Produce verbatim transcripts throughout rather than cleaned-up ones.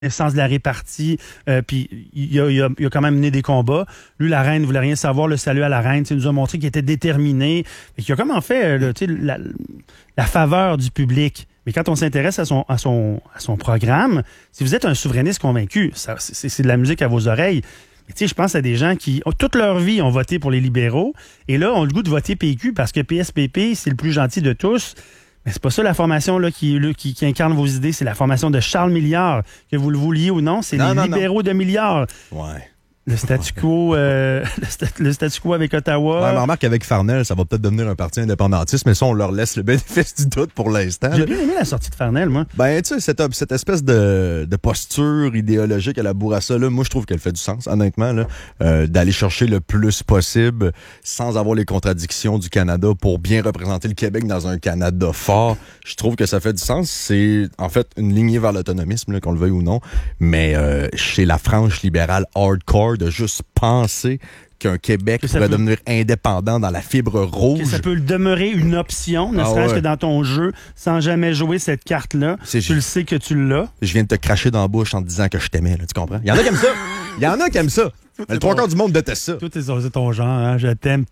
naissance de la répartie, euh, puis il a, il, a, il a quand même mené des combats. Lui, la reine, ne voulait rien savoir, le salut à la reine, il nous a montré qu'il était déterminé, et qu'il a comment fait là, la, la faveur du public. Mais quand on s'intéresse à son, à son, à son programme, si vous êtes un souverainiste convaincu, ça, c'est, c'est de la musique à vos oreilles. Mais tu sais, je pense à des gens qui, toute leur vie, ont voté pour les libéraux, et là, ont le goût de voter P Q parce que P S P P, c'est le plus gentil de tous. Mais c'est pas ça la formation là, qui, là, qui, qui incarne vos idées, c'est la formation de Charles Milliard, que vous le vouliez ou non, c'est non, les non, libéraux non. de Milliard. Ouais. Le statu quo, euh, le, statu, le statu quo avec Ottawa. Ouais, mais remarque qu'avec Farnell, ça va peut-être devenir un parti indépendantiste, mais ça, on leur laisse le bénéfice du doute pour l'instant. J'ai bien aimé la sortie de Farnell, moi. Ben, tu sais, cette, cette espèce de, de posture idéologique à la Bourassa, là, moi, je trouve qu'elle fait du sens, honnêtement, là, euh, d'aller chercher le plus possible sans avoir les contradictions du Canada pour bien représenter le Québec dans un Canada fort. Je trouve que ça fait du sens. C'est, en fait, une lignée vers l'autonomisme, là, qu'on le veuille ou non, mais euh, chez la frange libérale hardcore, de juste penser qu'un Québec que pourrait peut... devenir indépendant dans la fibre rouge. Que ça peut demeurer une option, ne ah serait-ce ouais. que dans ton jeu, sans jamais jouer cette carte-là. C'est tu ju... le sais que tu l'as. Je viens de te cracher dans la bouche en te disant que je t'aimais, là, tu comprends? Il y en a qui aiment ça. Il y en a qui aiment ça. Mais le trois quarts du monde déteste ça. Tout est ton genre, hein? Je t'aime.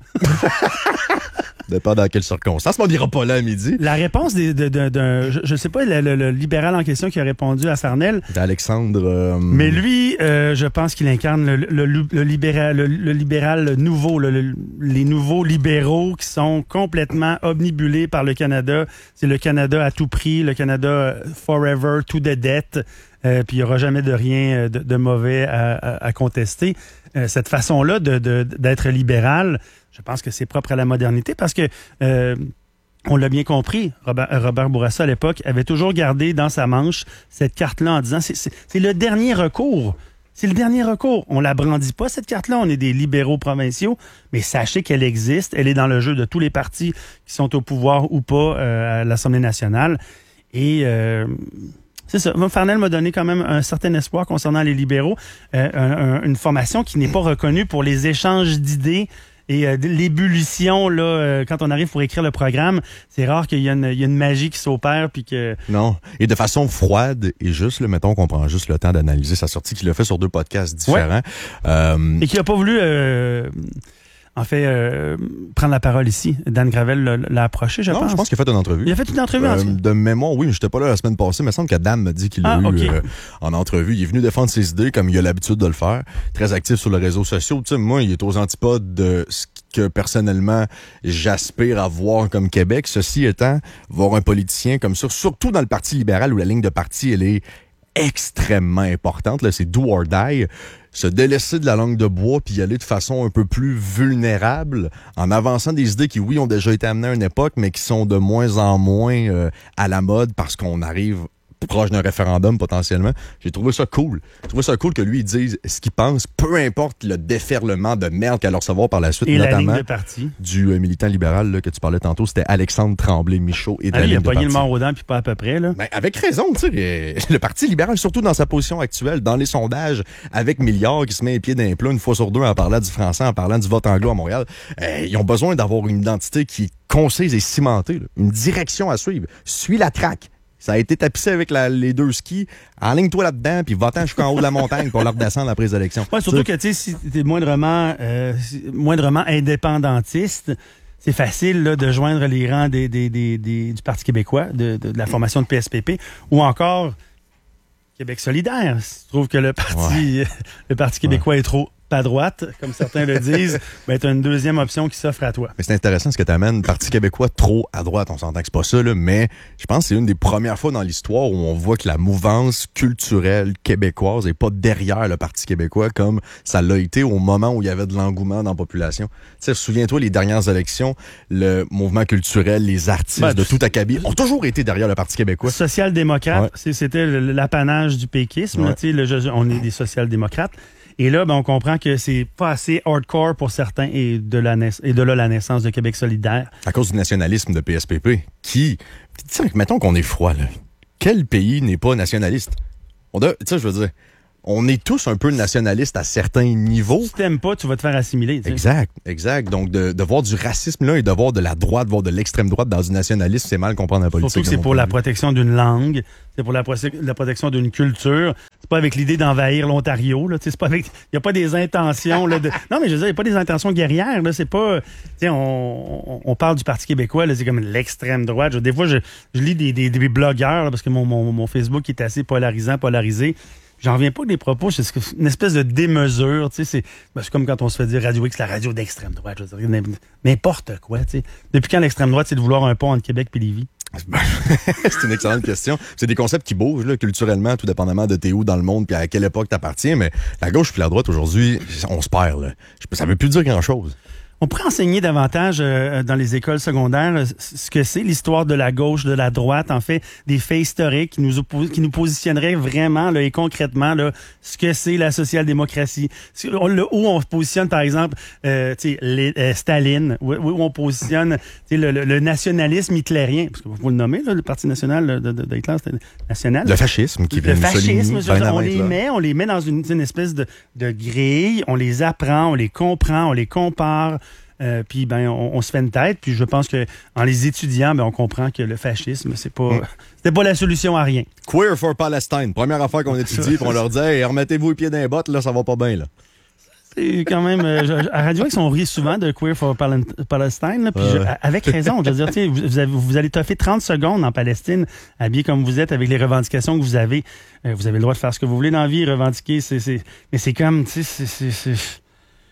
Dépend dans quelles circonstances. Mais on dira pas là à midi. La réponse des, de, de, de, je ne sais pas, le, le, le libéral en question qui a répondu à Farnell. D'Alexandre. Euh... Mais lui, euh, je pense qu'il incarne le, le, le, libéral, le, le libéral nouveau, le, le, les nouveaux libéraux qui sont complètement omnibulés par le Canada. C'est le Canada à tout prix, le Canada forever, to the death. Euh, puis il n'y aura jamais de rien de, de mauvais à, à, à contester. Euh, cette façon-là de, de, d'être libéral, je pense que c'est propre à la modernité parce que, euh, on l'a bien compris, Robert, Robert Bourassa à l'époque avait toujours gardé dans sa manche cette carte-là en disant c'est, c'est, c'est le dernier recours. C'est le dernier recours. On la brandit pas, cette carte-là. On est des libéraux provinciaux, mais sachez qu'elle existe. Elle est dans le jeu de tous les partis qui sont au pouvoir ou pas euh, à l'Assemblée nationale. Et... Euh, c'est ça. Farnell m'a donné quand même un certain espoir concernant les libéraux. Euh, un, un, une formation qui n'est pas reconnue pour les échanges d'idées et euh, l'ébullition, là, euh, quand on arrive pour écrire le programme. C'est rare qu'il y ait une, il y a une magie qui s'opère. Puis que... Non. Et de façon froide et juste, là, mettons qu'on prend juste le temps d'analyser sa sortie, qu'il a fait sur deux podcasts différents. Ouais. Euh... Et qu'il n'a pas voulu... Euh... En fait, euh, prendre la parole ici. Dan Gravel l'a, l'a approché, je non, pense. Non, je pense qu'il a fait une entrevue. Il a fait une entrevue euh, en De mémoire, oui, mais j'étais pas là la semaine passée, mais il me semble que Dan m'a dit qu'il l'a ah, eu okay. euh, en entrevue. Il est venu défendre ses idées comme il a l'habitude de le faire. Très actif sur les réseaux sociaux. Tu sais, moi, il est aux antipodes de ce que personnellement j'aspire à voir comme Québec. Ceci étant, voir un politicien comme ça, surtout dans le Parti libéral où la ligne de parti, elle est extrêmement importante. Là, c'est do or die. Se délaisser de la langue de bois puis y aller de façon un peu plus vulnérable en avançant des idées qui, oui, ont déjà été amenées à une époque, mais qui sont de moins en moins euh, à la mode parce qu'on arrive proche d'un référendum potentiellement. J'ai trouvé ça cool. J'ai trouvé ça cool que lui, il dise ce qu'il pense, peu importe le déferlement de merde qu'elle va recevoir par la suite, et notamment la ligne de parti. Du euh, militant libéral là, que tu parlais tantôt, c'était Alexandre Tremblay-Michaud et de ah, la il ligne a de pogné parti. le mort aux dents puis pas à peu près. Là. Ben, avec raison, tu sais, le Parti libéral, surtout dans sa position actuelle, dans les sondages, avec Milliard qui se met les pieds dans les plats une fois sur deux en parlant du français, en parlant du vote anglo à Montréal, euh, ils ont besoin d'avoir une identité qui est concise et cimentée, là, une direction à suivre. Suis la traque. Ça a été tapissé avec la, les deux skis. Enligne-toi là-dedans, puis va-t'en jusqu'en haut de la montagne pour leur redescendre la prise d'élection. Ouais, surtout que, tu sais, si t'es moindrement, euh, moindrement indépendantiste, c'est facile là, de joindre les rangs des, des, des, des, du Parti québécois, de, de, de la formation de P S P P, ou encore Québec solidaire. Si tu trouves que le Parti, ouais. le Parti québécois ouais. est trop pas droite, comme certains le disent, ben, tu as une deuxième option qui s'offre à toi. Mais c'est intéressant ce que tu amènes. Parti québécois trop à droite, on s'entend que c'est pas ça, là, mais je pense que c'est une des premières fois dans l'histoire où on voit que la mouvance culturelle québécoise est pas derrière le Parti québécois comme ça l'a été au moment où il y avait de l'engouement dans la population. Tu sais, souviens-toi, les dernières élections, le mouvement culturel, les artistes ben, de tout acabit ont toujours été derrière le Parti québécois. Social-démocrate, ouais. c'était l'apanage du péquisme. Ouais. Là, le, on est des social-démocrates. Et là, ben, on comprend que c'est pas assez hardcore pour certains et de, la naiss- et de là la naissance de Québec solidaire. À cause du nationalisme de P S P P, qui... Mettons qu'on est froid, là. Quel pays n'est pas nationaliste? On doit, tu sais, je veux dire, on est tous un peu nationalistes à certains niveaux. Si t'aimes pas, tu vas te faire assimiler. Tu sais. Exact, exact. Donc, de, de voir du racisme là et de voir de la droite, voir de l'extrême droite dans du nationalisme, c'est mal comprendre la politique. Surtout que c'est pour la protection d'une langue, c'est pour la, la protection d'une culture. C'est pas avec l'idée d'envahir l'Ontario. Là, c'est pas avec. Il y a pas des intentions là. De, non, mais je veux dire, il y a pas des intentions guerrières. Là, c'est pas. Tu sais, on, on, on parle du Parti québécois. Là, c'est comme l'extrême droite. Je, des fois, je, je lis des, des, des blogueurs là, parce que mon, mon, mon Facebook est assez polarisant, polarisé. J'en reviens pas des propos, c'est une espèce de démesure, tu sais, c'est, ben c'est comme quand on se fait dire Radio X, la radio d'extrême droite, je veux dire, n'importe quoi, tu sais. Depuis quand l'extrême droite, c'est de vouloir un pont entre Québec et Lévis? C'est une excellente question. C'est des concepts qui bougent là, culturellement, tout dépendamment de t'es où dans le monde puis à quelle époque t'appartiens, mais la gauche puis la droite aujourd'hui, on se perd, là. Ça veut plus dire grand-chose. On pourrait enseigner davantage euh, dans les écoles secondaires euh, ce que c'est l'histoire de la gauche, de la droite, en fait, des faits historiques qui nous qui nous positionneraient vraiment là, et concrètement là, ce que c'est la social-démocratie. Où on positionne, par exemple, euh, les, euh, Staline, où, où on positionne le, le, le nationalisme hitlérien, parce que vous le nommez, là, le Parti national de, de, de Hitler, c'était national. Le fascisme qui Le fascisme, je veux dire, on les met, on les met dans une, une espèce de, de grille, on les apprend, on les comprend, on les compare. Euh, puis ben on, on se fait une tête, puis je pense que en les étudiant, ben on comprend que le fascisme c'est pas mm. c'était pas la solution à rien. Queer for Palestine, première affaire qu'on étudie, puis on leur dit hey, remettez-vous les pieds dans les bottes, là ça va pas bien là. C'est quand même euh, je, à Radio X on rit souvent de Queer for Pal- Palestine, là, puis euh. je, avec raison. Je veux dire, tu sais, vous, vous, avez, vous allez toffer trente secondes en Palestine, habillé comme vous êtes, avec les revendications que vous avez. Euh, vous avez le droit de faire ce que vous voulez dans la vie, revendiquer, c'est, c'est mais c'est comme, tu sais, c'est, c'est, c'est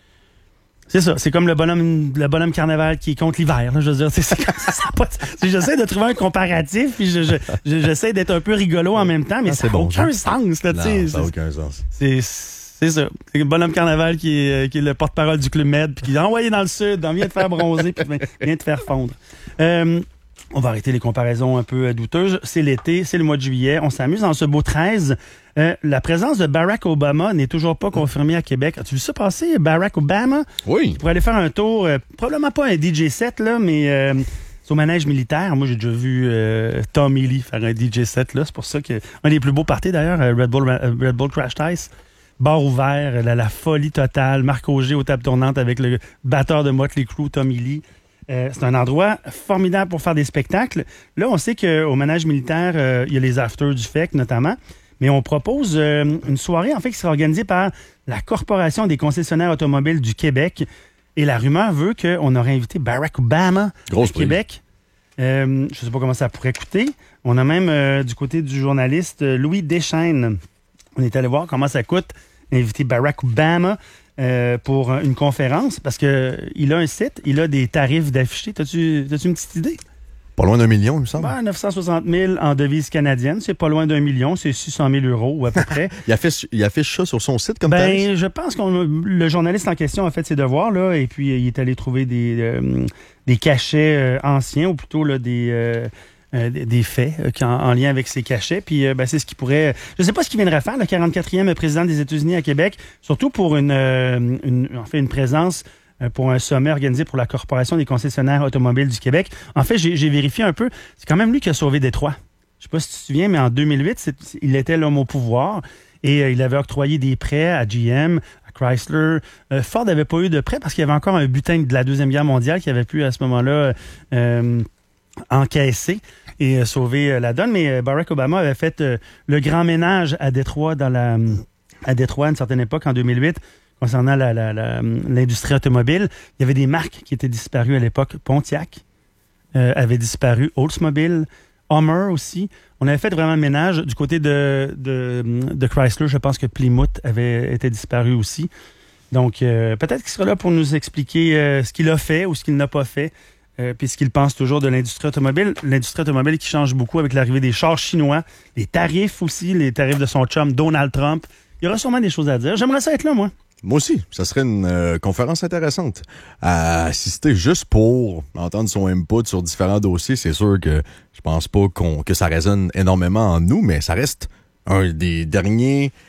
C'est ça, c'est comme le bonhomme le bonhomme carnaval qui est contre l'hiver. Là, je veux dire, c'est, c'est comme ça, ça pas, c'est, j'essaie de trouver un comparatif, puis je, je, je, j'essaie d'être un peu rigolo en même temps, mais ah, ça n'a bon, aucun ça. sens. Là, non, c'est, ça n'a aucun sens. C'est, c'est ça. C'est le bonhomme carnaval qui est, qui est le porte-parole du Club Med, puis qui est envoyé dans le sud, on vient te faire bronzer, puis vient te faire fondre. Euh, On va arrêter les comparaisons un peu douteuses. C'est l'été, c'est le mois de juillet. On s'amuse dans ce beau treize. Euh, la présence de Barack Obama n'est toujours pas confirmée à Québec. As-tu vu ça passer, Barack Obama? Oui. Pour aller faire un tour, euh, probablement pas un D J set, là, mais euh, c'est au manège militaire. Moi, j'ai déjà vu euh, Tommy Lee faire un D J set, là. C'est pour ça que un des plus beaux parties, d'ailleurs, Red Bull, Red Bull Crash Ice. Bar ouvert, la, la folie totale. Marc Auger aux tables tournantes avec le batteur de Motley Crue, Tommy Lee. Euh, c'est un endroit formidable pour faire des spectacles. Là, on sait qu'au manège militaire, euh, il y a les afters du F E C notamment, mais on propose euh, une soirée en fait qui sera organisée par la Corporation des concessionnaires automobiles du Québec. Et la rumeur veut qu'on aurait invité Barack Obama au Québec. Euh, je ne sais pas comment ça pourrait coûter. On a même euh, du côté du journaliste Louis Deschaines. On est allé voir comment ça coûte inviter Barack Obama. Euh, pour une conférence, parce que il a un site, il a des tarifs d'affichés. T'as-tu, t'as-tu une petite idée? Pas loin d'un million, il me semble. Ben, neuf cent soixante mille en devises canadiennes. C'est pas loin d'un million. C'est six cent mille euros à peu près. il, affiche, il affiche ça sur son site comme ben, tarif? Je pense que le journaliste en question a fait ses devoirs, là, et puis il est allé trouver des, euh, des cachets euh, anciens, ou plutôt là, des... Euh, Euh, des faits euh, qui en, en lien avec ces cachets. Puis euh, ben, c'est ce qui pourrait... Je ne sais pas ce qu'il viendrait faire, le quarante-quatrième président des États-Unis à Québec, surtout pour une, euh, une en fait, une présence euh, pour un sommet organisé pour la Corporation des concessionnaires automobiles du Québec. En fait, j'ai, j'ai vérifié un peu. C'est quand même lui qui a sauvé Détroit. Je sais pas si tu te souviens, mais en deux mille huit, c'est, il était l'homme au pouvoir et euh, il avait octroyé des prêts à G M, à Chrysler. Euh, Ford n'avait pas eu de prêt parce qu'il y avait encore un butin de la Deuxième Guerre mondiale qui avait pu à ce moment-là... Euh, encaissé et euh, sauver euh, la donne. Mais euh, Barack Obama avait fait euh, le grand ménage à Détroit dans la à Détroit à une certaine époque, en deux mille huit, concernant la, la, la, l'industrie automobile. Il y avait des marques qui étaient disparues à l'époque. Pontiac euh, avait disparu, Oldsmobile, Hummer aussi. On avait fait vraiment le ménage. Du côté de, de, de Chrysler, je pense que Plymouth avait été disparu aussi. Donc, euh, peut-être qu'il sera là pour nous expliquer euh, ce qu'il a fait ou ce qu'il n'a pas fait. Euh, puis ce qu'il pense toujours de l'industrie automobile. L'industrie automobile qui change beaucoup avec l'arrivée des chars chinois, les tarifs aussi, les tarifs de son chum Donald Trump. Il y aura sûrement des choses à dire. J'aimerais ça être là, moi. Moi aussi. Ça serait une euh, conférence intéressante à assister juste pour entendre son input sur différents dossiers. C'est sûr que je pense pas qu'on, que ça résonne énormément en nous, mais ça reste un des derniers...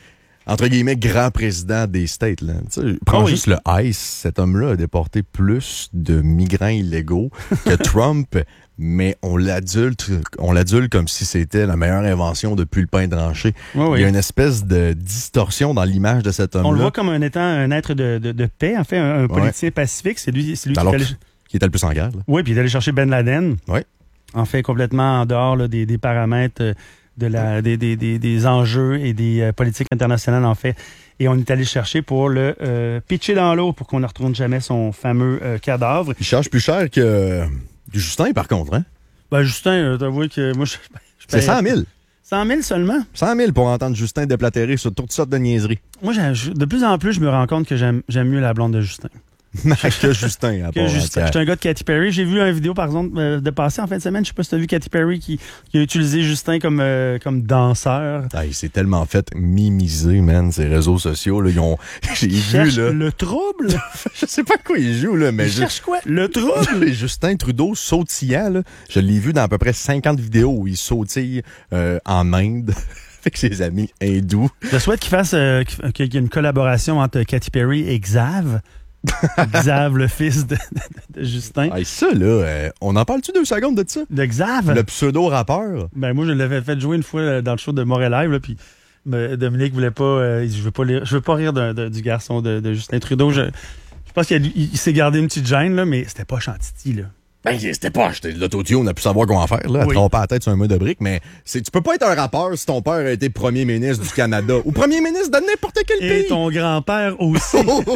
entre guillemets, grand président des States. Là. Tu sais, prends oh, juste oui. le ICE. Cet homme-là a déporté plus de migrants illégaux que Trump, mais on l'adulte, on l'adulte comme si c'était la meilleure invention depuis le pain tranché. Oh, oui. Il y a une espèce de distorsion dans l'image de cet homme-là. On le voit comme un étant un être de, de, de paix, en fait, un, un politicien ouais. pacifique. C'est lui, c'est lui Alors qui, allé... qui était le plus en guerre. Là. Oui, puis il est allé chercher Ben Laden. Oui. En fait, complètement en dehors là, des, des paramètres de la, des, des, des, des enjeux et des euh, politiques internationales, en fait. Et on est allé chercher pour le euh, pitcher dans l'eau pour qu'on ne retourne jamais son fameux euh, cadavre. Il charge plus cher que du Justin, par contre, hein? Ben, Justin, euh, t'avoues que moi, je, je C'est cent mille. cent mille seulement? cent mille pour entendre Justin déplatérer sur toutes sortes de niaiseries. Moi, de plus en plus, je me rends compte que j'aime, j'aime mieux la blonde de Justin. que Justin, à que Justin. J'étais un gars de Katy Perry. J'ai vu une vidéo, par exemple, euh, de passer en fin de semaine. Je sais pas si tu as vu Katy Perry qui, qui a utilisé Justin comme, euh, comme danseur. Ah, il s'est tellement fait mimiser, man, ces réseaux sociaux. Là, ils ont, j'ai vu, là. Le trouble? Je sais pas quoi il joue, là, mais. Il je... cherche quoi? Le trouble? Justin Trudeau sautillant, là. Je l'ai vu dans à peu près cinquante vidéos où il sautille euh, en Inde. Avec ses amis hindous. Je souhaite qu'il fasse euh, qu'il y ait une collaboration entre Katy Perry et Xav. Xav, le fils de, de, de Justin. Ah, ça, là, euh, on en parle-tu deux secondes de ça? De Xav? Le pseudo-rappeur? Ben, moi, je l'avais fait jouer une fois dans le show de Montréal Live, là, puis ben, Dominique voulait pas, euh, il dit, je veux pas lire, je veux pas rire de, de, du garçon de, de Justin Trudeau. Je, je pense qu'il a, il, il s'est gardé une petite gêne, là, mais c'était pas Chantilly, là. Ben, c'était pas acheté de l'autotune, on a pu savoir quoi en faire, là. Oui. Tromper la tête sur un mot de brique, mais c'est, tu peux pas être un rappeur si ton père a été premier ministre du Canada ou premier ministre de n'importe quel Et pays. Et ton grand-père aussi.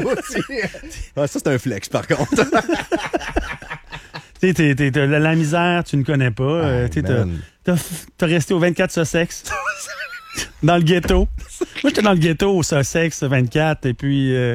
Ah, ça, c'est un flex, par contre. Tu sais, t'es, t'es, t'es, la, la misère, tu ne connais pas. Ah, euh, t'es, t'as, t'as, t'as resté au vingt-quatre Sussex. Dans le ghetto. Moi, j'étais dans le ghetto au Sussex vingt-quatre, et puis... Euh,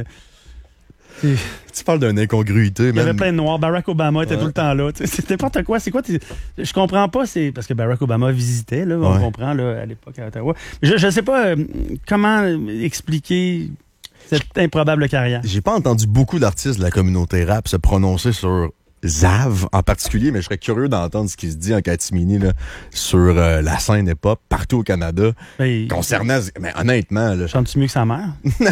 et... Tu parles d'une incongruité, même. Il y avait plein de noirs. Barack Obama était ouais. tout le temps là. C'est n'importe quoi. C'est quoi? Je comprends pas. C'est parce que Barack Obama visitait, là, on ouais. comprend, là, à l'époque à Ottawa. Je ne sais pas euh, comment expliquer cette improbable carrière. J'ai pas entendu beaucoup d'artistes de la communauté rap se prononcer sur Xav en particulier, mais je serais curieux d'entendre ce qui se dit en catimini là, sur euh, la scène hip-hop partout au Canada. Ben, concernant... Mais honnêtement... Là, chante-tu mieux que sa mère?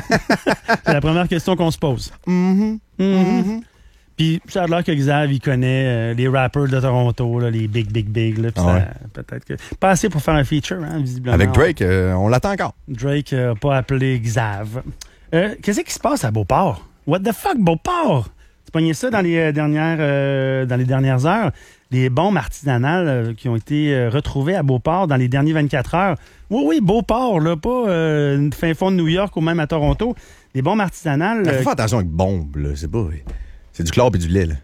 C'est la première question qu'on se pose. Mm-hmm. Mm-hmm. Mm-hmm. Puis ça a l'air que Xav, il connaît euh, les rappers de Toronto, là, les big, big, big. Là, ah ouais. ça, peut-être que... Pas assez pour faire un feature, hein, visiblement. Avec Drake, euh, on l'attend encore. Drake n'a euh, pas appelé Xav. Euh, qu'est-ce qui se passe à Beauport? What the fuck, Beauport? Tu pognais ça dans les dernières euh, dans les dernières heures, les bombes artisanales euh, qui ont été euh, retrouvées à Beauport dans les dernières vingt-quatre heures. Oui, oui, Beauport, là, pas euh, une fin fond de New York ou même à Toronto. Les bombes artisanales... Il faut faire attention avec bombes, là. C'est pas... C'est du chlore et du lait, là.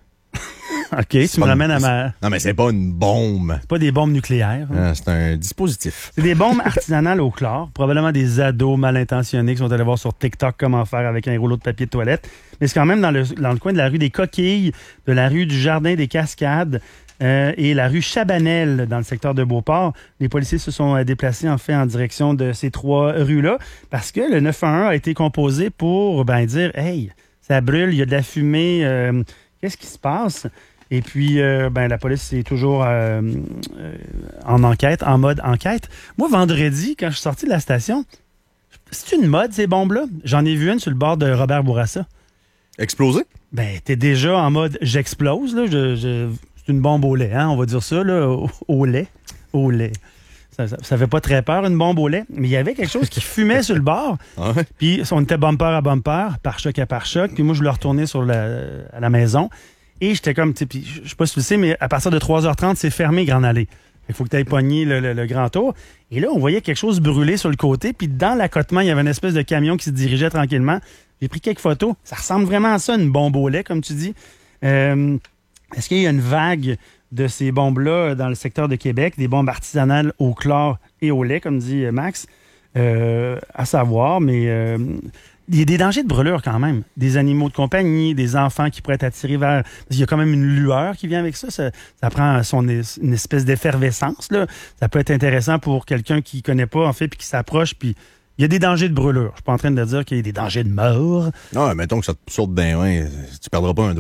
OK, tu me ramènes à ma... Non, mais c'est pas une bombe. C'est pas des bombes nucléaires. Hein. Ah, c'est un dispositif. C'est des bombes artisanales au chlore. Probablement des ados mal intentionnés qui sont allés voir sur TikTok comment faire avec un rouleau de papier de toilette. Mais c'est quand même dans le, dans le coin de la rue des Coquilles, de la rue du Jardin des Cascades euh, et la rue Chabanel dans le secteur de Beauport. Les policiers se sont euh, déplacés en fait en direction de ces trois rues-là parce que le neuf un un a été composé pour ben, dire « Hey, ça brûle, il y a de la fumée, euh, qu'est-ce qui se passe? » Et puis, euh, ben, la police est toujours euh, euh, en enquête, en mode enquête. Moi, vendredi, quand je suis sorti de la station, c'est une mode, ces bombes-là? J'en ai vu une sur le bord de Robert Bourassa. Explosé? Ben, t'es déjà en mode j'explose, là. Je, je, c'est une bombe au lait, hein, on va dire ça, là, au, au lait. Au lait. Ça, ça, ça fait pas très peur, une bombe au lait. Mais il y avait quelque chose qui fumait sur le bord. Ah ouais? Puis, on était bumper à bumper, pare-choc à pare-choc. Puis moi, je voulais retourner sur la, à la maison. Et j'étais comme, tu sais, je sais pas si tu le sais, mais à partir de trois heures trente, c'est fermé, Grande Allée. Il faut que tu ailles pogner le, le, le grand tour. Et là, on voyait quelque chose brûler sur le côté. Puis dans l'accotement, il y avait une espèce de camion qui se dirigeait tranquillement. J'ai pris quelques photos. Ça ressemble vraiment à ça, une bombe au lait, comme tu dis. Euh, est-ce qu'il y a une vague de ces bombes-là dans le secteur de Québec, des bombes artisanales au chlore et au lait, comme dit Max? Euh, à savoir, mais... Euh, il y a des dangers de brûlure quand même. Des animaux de compagnie, des enfants qui pourraient être attirés vers... Parce qu'il y a quand même une lueur qui vient avec ça. Ça, ça prend son, une espèce d'effervescence, là. Ça peut être intéressant pour quelqu'un qui ne connaît pas, en fait, puis qui s'approche. Puis il y a des dangers de brûlure. Je suis pas en train de dire qu'il y a des dangers de mort. Non, mettons que ça te saute d'un main, tu perdras pas un doigt, là.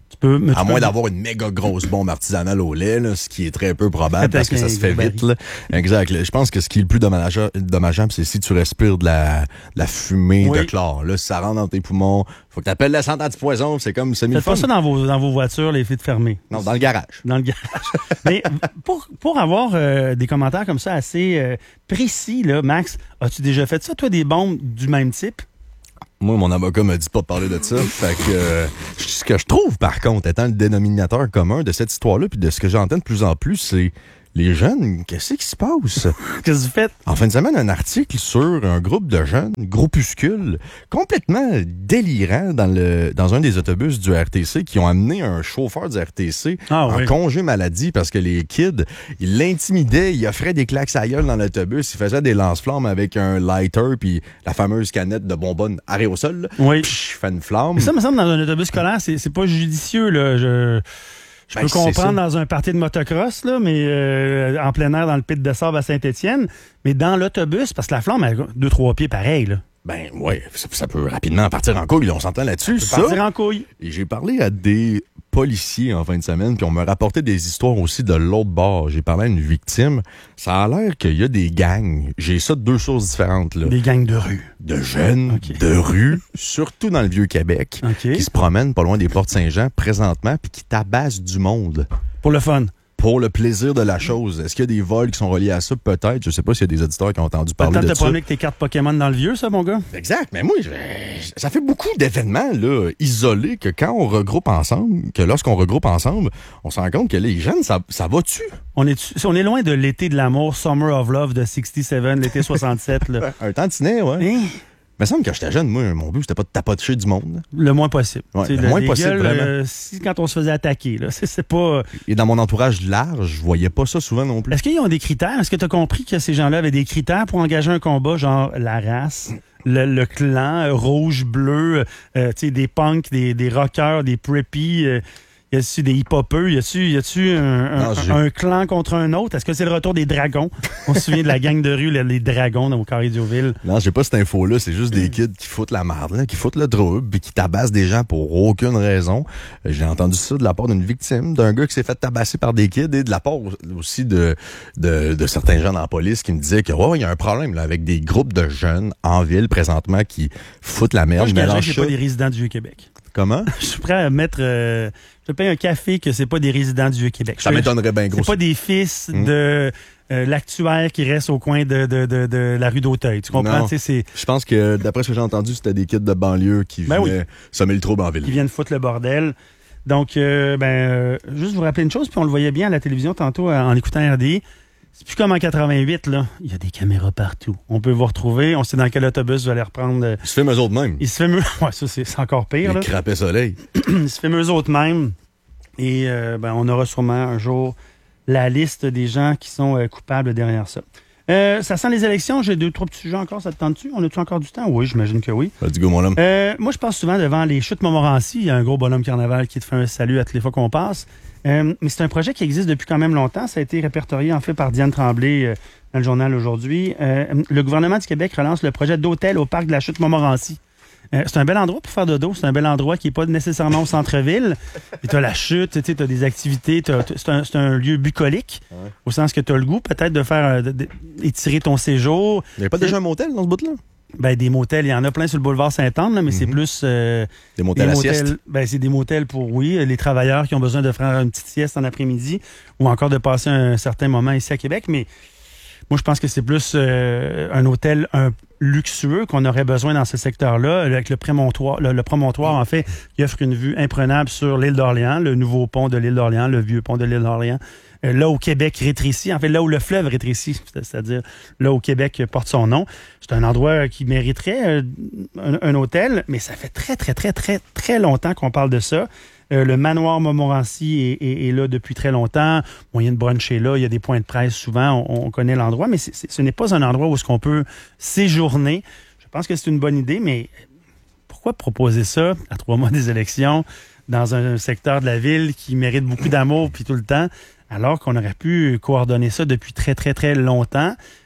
Tu peux, mais à tu moins peux... d'avoir une méga grosse bombe artisanale au lait, là, ce qui est très peu probable parce que ça se fait vite. Là. Exact. Là. Je pense que ce qui est le plus dommageable, dommageable c'est si tu respires de la, de la fumée oui. de chlore. Là, si ça rentre dans tes poumons, faut que tu appelles la centre antipoison. C'est comme semi-fun. Faites pas ça dans vos, dans vos voitures, les vitres fermées. Non, dans le garage. Dans le garage. Mais pour, pour avoir euh, des commentaires comme ça assez euh, précis, là, Max, as-tu déjà fait ça, toi, des bombes du même type? Moi, mon avocat m'a dit pas de parler de ça. Fait que euh, ce que je trouve, par contre, étant le dénominateur commun de cette histoire-là, puis de ce que j'entends de plus en plus, c'est les jeunes, qu'est-ce qui se passe? Qu'est-ce que vous faites? En fin de semaine, un article sur un groupe de jeunes, groupuscule, complètement délirant dans le dans un des autobus du R T C qui ont amené un chauffeur du R T C ah, en oui. congé maladie parce que les kids, ils l'intimidaient, ils offraient des claques à gueule dans l'autobus, ils faisaient des lance-flammes avec un lighter puis la fameuse canette de bonbonne aérosol. Oui. Psh, fait une flamme. Mais ça me semble dans un autobus scolaire, c'est, c'est pas judicieux, là. Je... Je ben, peux comprendre dans un party de motocross, là, mais euh, en plein air dans le pit de sable à Saint-Étienne, mais dans l'autobus, parce que la flamme a deux, trois pieds pareil, là. Ben ouais, ça, ça peut rapidement partir en couille, on s'entend là-dessus. Ça peut partir en couille. Et j'ai parlé à des policiers en fin de semaine, puis on m'a rapporté des histoires aussi de l'autre bord. J'ai parlé à une victime. Ça a l'air qu'il y a des gangs. J'ai ça de deux choses différentes, là. Des gangs de rue. De jeunes, okay. de rue, surtout dans le Vieux-Québec, okay. qui se promènent pas loin des Portes Saint-Jean présentement, puis qui tabassent du monde. Pour le fun. Pour le plaisir de la chose. Est-ce qu'il y a des vols qui sont reliés à ça? Peut-être. Je sais pas s'il y a des auditeurs qui ont entendu parler de ça. Peut-être te promener avec tes cartes Pokémon dans le vieux, ça, mon gars? Exact. Mais moi, je, ça fait beaucoup d'événements là, isolés que quand on regroupe ensemble, que lorsqu'on regroupe ensemble, on se rend compte que les jeunes, ça, ça va dessus. On est, on est loin de l'été de l'amour, Summer of Love de soixante-sept, l'été soixante-sept. Là. Un tantinet, ouais. Hein? Il me semble que quand j'étais jeune, moi, mon but, c'était pas de tapoter du monde. Le moins possible. Ouais, le moins possible, gueules, vraiment. Euh, si, quand on se faisait attaquer, là, c'est, c'est pas... Et dans mon entourage large, je voyais pas ça souvent non plus. Est-ce qu'ils ont des critères? Est-ce que tu as compris que ces gens-là avaient des critères pour engager un combat, genre la race, le, le clan, euh, rouge, bleu, euh, tu sais, des punks, des, des rockers, des preppies... Euh, y a-tu des hip-hopeux? Y a-tu, y a-tu un, un, non, un clan contre un autre? Est-ce que c'est le retour des dragons? On se souvient de la gang de rue, les, les dragons dans au Carré d'Ioville. Non, j'ai pas cette info-là. C'est juste des kids qui foutent la merde, là, qui foutent le trouble, puis qui tabassent des gens pour aucune raison. J'ai entendu ça de la part d'une victime, d'un gars qui s'est fait tabasser par des kids, et de la part aussi de, de, de certains gens dans la police qui me disaient que oh, il y a un problème là, avec des groupes de jeunes en ville présentement qui foutent la merde. Moi, je dirais que c'est pas des résidents du Vieux-Québec. Comment? Je suis prêt à mettre... Euh, je paye un café que c'est pas des résidents du Vieux-Québec. Ça m'étonnerait bien gros. C'est pas des fils mmh. de euh, l'actuaire qui reste au coin de, de, de, de la rue d'Auteuil. Tu comprends? C'est... Je pense que, d'après ce que j'ai entendu, c'était des kids de banlieue qui ben venaient oui. semer le trouble en ville. Qui viennent foutre le bordel. Donc, euh, ben, euh, juste vous rappeler une chose, puis on le voyait bien à la télévision tantôt euh, en écoutant R D I. C'est plus comme en quatre-vingt-huit, là. Il y a des caméras partout. On peut vous retrouver. On sait dans quel autobus vous allez reprendre. Ils se filment eux autres mêmes. Ils se filment... Ouais, ça, c'est, c'est encore pire, Les là. crapets soleil. Ils se filment eux autres mêmes. Et, euh, ben, on aura sûrement un jour la liste des gens qui sont euh, coupables derrière ça. Euh, ça sent les élections. J'ai deux, trois petits sujets encore. Ça te tente-tu? On a-tu encore du temps? Oui, j'imagine que oui. Let's go, mon homme. Euh, moi, je passe souvent devant les chutes Montmorency. Il y a un gros bonhomme carnaval qui te fait un salut à toutes les fois qu'on passe. Euh, mais c'est un projet qui existe depuis quand même longtemps. Ça a été répertorié, en fait, par Diane Tremblay euh, dans le journal aujourd'hui. Euh, le gouvernement du Québec relance le projet d'hôtel au parc de la chute Montmorency. Euh, c'est un bel endroit pour faire dodo. C'est un bel endroit qui n'est pas nécessairement au centre-ville. Tu as la chute, tu as des activités. T'as, t'as, c'est, un, c'est un lieu bucolique, ouais. Au sens que tu as le goût peut-être de faire de, de, étirer ton séjour. Il n'y a pas déjà un motel dans ce bout-là? Ben, des motels, il y en a plein sur le boulevard Sainte-Anne, là, mais mm-hmm. c'est plus... Euh, des motels des à motels, sieste? Ben, c'est des motels pour, oui, les travailleurs qui ont besoin de faire une petite sieste en après-midi ou encore de passer un certain moment ici à Québec, mais moi, je pense que c'est plus euh, un hôtel un, luxueux qu'on aurait besoin dans ce secteur-là, avec le promontoire, le, le promontoire, en fait, qui offre une vue imprenable sur l'île d'Orléans, le nouveau pont de l'île d'Orléans, le vieux pont de l'île d'Orléans, euh, là où Québec rétrécit, en fait, là où le fleuve rétrécit, c'est-à-dire là où Québec porte son nom. C'est un endroit qui mériterait euh, un, un hôtel, mais ça fait très, très, très, très, très longtemps qu'on parle de ça. Euh, le manoir Montmorency est, est, est là depuis très longtemps. Moyen de bruncher là, il y a des points de presse souvent, on, on connaît l'endroit, mais c'est, c'est, ce n'est pas un endroit où est-ce qu'on peut séjourner. Je pense que c'est une bonne idée, mais pourquoi proposer ça à trois mois des élections dans un secteur de la ville qui mérite beaucoup d'amour puis tout le temps, alors qu'on aurait pu coordonner ça depuis très, très, très longtemps?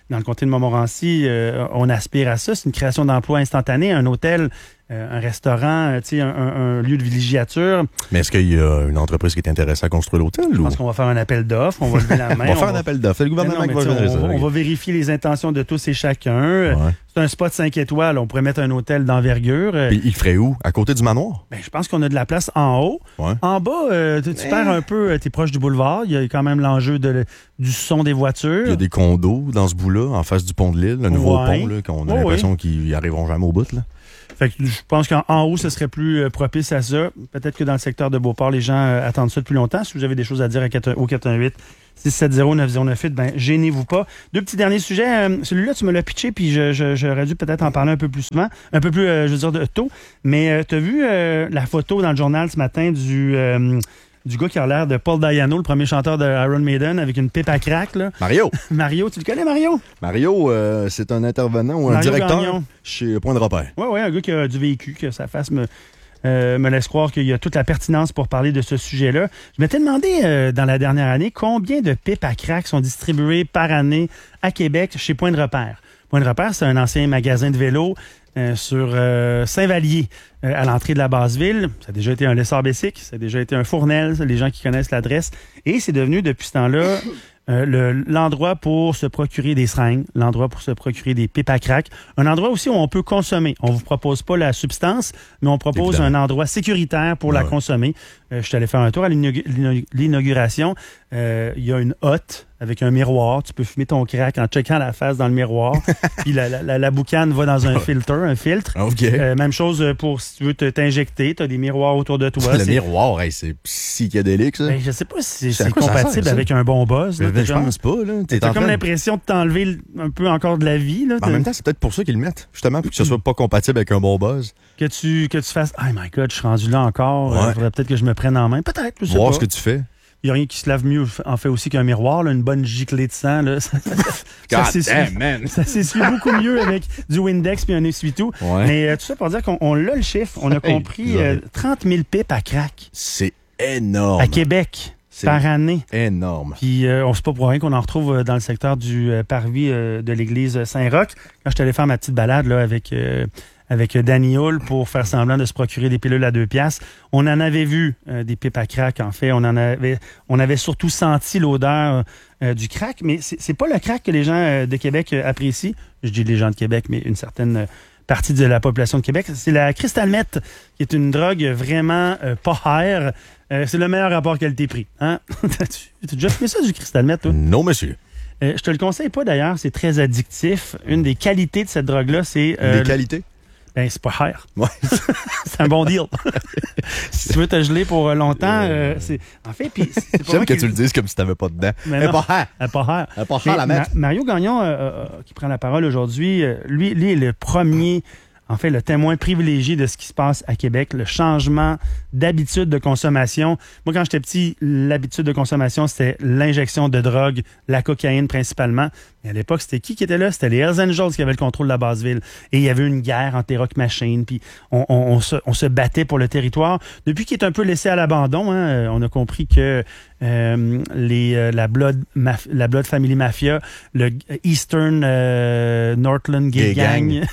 dans le comté de Montmorency, euh, on aspire à ça. C'est une création d'emplois instantanée, un hôtel, euh, un restaurant, euh, tu sais, un, un, un lieu de villégiature. Mais est-ce qu'il y a une entreprise qui est intéressée à construire l'hôtel? Je ou? pense qu'on va faire un appel d'offres, on va lever la main. on va on faire va... un appel d'offres. C'est le gouvernement non, qui va on, gérer ça. On va vérifier les intentions de tous et chacun. Ouais. C'est un spot cinq étoiles. On pourrait mettre un hôtel d'envergure. Puis il ferait où? À côté du manoir? Ben, je pense qu'on a de la place en haut. Ouais. En bas, euh, tu, tu Mais... perds un peu, tu es proche du boulevard. Il y a quand même l'enjeu de, du son des voitures. Il y a des condos dans ce bout-là, en face du pont de l'île, le nouveau ouais. pont, là, qu'on a ouais, l'impression ouais. qu'ils n'y arriveront jamais au bout. Là. Fait que je pense qu'en en haut, ce serait plus euh, propice à ça. Peut-être que dans le secteur de Beauport, les gens euh, attendent ça depuis longtemps. Si vous avez des choses à dire à quatre, au quatre un huit, six sept zéro, neuf zéro neuf huit, ben gênez-vous pas. Deux petits derniers sujets. Euh, celui-là, tu me l'as pitché, puis je, je, j'aurais dû peut-être en parler un peu plus souvent, un peu plus, euh, je veux dire, de, tôt. Mais euh, tu as vu euh, la photo dans le journal ce matin du... Euh, du gars qui a l'air de Paul Dayano, le premier chanteur de Iron Maiden, avec une pipe à crack. Là. Mario! Mario, tu le connais, Mario? Mario, euh, c'est un intervenant ou un Mario directeur Gagnon. Chez Point de repère. Oui, oui, un gars qui a du vécu, que sa face me, euh, me laisse croire qu'il y a toute la pertinence pour parler de ce sujet-là. Je m'étais demandé, euh, dans la dernière année, combien de pipes à crack sont distribuées par année à Québec chez Point de repère. Point de repère, c'est un ancien magasin de vélo Euh, sur euh, Saint-Vallier, euh, à l'entrée de la Basse-Ville. Ça a déjà été un Lessard-Bessic, ça a déjà été un Fournel, les gens qui connaissent l'adresse. Et c'est devenu, depuis ce temps-là, euh, le, l'endroit pour se procurer des seringues, l'endroit pour se procurer des pipes à crack. Un endroit aussi où on peut consommer. On vous propose pas la substance, mais on propose Évidemment. un endroit sécuritaire pour ouais, la ouais. consommer. Euh, je suis allé faire un tour à l'inauguration. Euh, il y a une hotte avec un miroir. Tu peux fumer ton crack en checkant la face dans le miroir. Puis la, la, la, la boucane va dans un filtre, un filtre. Okay. Euh, même chose pour si tu veux te, t'injecter. Tu as des miroirs autour de toi. Le c'est... miroir, hey, c'est psychédélique, ça. Ben, je sais pas si c'est, c'est compatible sert, avec un bon buzz. Là, ben, je comme, pense pas. Là. T'as comme train... l'impression de t'enlever un peu encore de la vie. Là, en même temps, c'est peut-être pour ça qu'ils le mettent. Justement, pour que ce soit pas compatible avec un bon buzz. Que tu, que tu fasses « Oh my God, je suis rendu là encore. Il ouais. euh, faudrait peut-être que je me prenne en main. » Peut-être, je sais Voir pas. ce que tu fais. Il n'y a rien qui se lave mieux, en fait, aussi qu'un miroir, là, une bonne giclée de sang. Là. Ça, God ça, damn, man! Ça s'essuie beaucoup mieux avec du Windex puis un essuie-tout. Ouais. Mais euh, tout ça pour dire qu'on on l'a le chiffre. On a hey, compris euh, trente mille pipes à crack. C'est énorme. À Québec. C'est par année. Énorme. Puis euh, on sait pas pour rien qu'on en retrouve dans le secteur du euh, parvis euh, de l'église Saint-Roch. Quand je suis allé faire ma petite balade là, avec... Euh, avec Danny Hull pour faire semblant de se procurer des pilules à deux piastres. On en avait vu euh, des pipes à crack, en fait. On en avait, on avait surtout senti l'odeur euh, du crack, mais c'est, c'est pas le crack que les gens euh, de Québec euh, apprécient. Je dis les gens de Québec, mais une certaine euh, partie de la population de Québec. C'est la cristal meth, qui est une drogue vraiment euh, pas rare. Euh, c'est le meilleur rapport qualité-prix. Hein? T'as déjà fumé ça, du cristal meth, toi? Non, monsieur. Euh, je te le conseille pas, d'ailleurs. C'est très addictif. Une des qualités de cette drogue-là, c'est... Euh, des qualités? Ben, c'est pas cher. Ouais. C'est un bon deal. Si tu veux te geler pour longtemps, euh, c'est... En fait, puis... C'est J'aime que, que tu le dises comme si t'avais pas dedans. Mais non, pas cher. Elle pas cher. Elle pas cher, la mettre. Ma- Mario Gagnon, euh, euh, qui prend la parole aujourd'hui, euh, lui, lui est le premier... En fait, le témoin privilégié de ce qui se passe à Québec, le changement d'habitude de consommation. Moi, quand j'étais petit, l'habitude de consommation, c'était l'injection de drogue, la cocaïne principalement. Mais à l'époque, c'était qui qui était là? C'était les Hells Angels qui avaient le contrôle de la Basse-Ville. Et il y avait une guerre entre les Rock Machines, puis on, on, on, se, on se battait pour le territoire. Depuis qu'il est un peu laissé à l'abandon, hein, on a compris que euh, les, euh, la, Blood Maf- la Blood Family Mafia, le Eastern euh, Northland Gay Gang... gang.